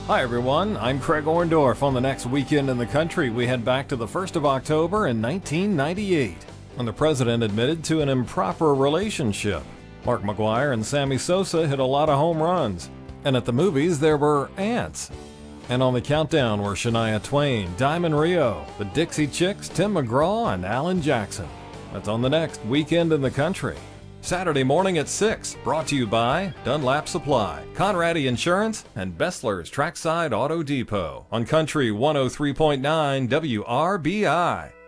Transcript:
Hi everyone, I'm Craig Orndorff. On the next weekend in the country, we head back to the 1st of October in 1998, when the president admitted to an improper relationship. Mark McGwire and Sammy Sosa hit a lot of home runs. And at the movies, there were ants. And on the countdown were Shania Twain, Diamond Rio, the Dixie Chicks, Tim McGraw, and Alan Jackson. That's on the next weekend in the country. Saturday morning at 6, brought to you by Dunlap Supply, Conradi Insurance, and Bessler's Trackside Auto Depot on Country 103.9 WRBI.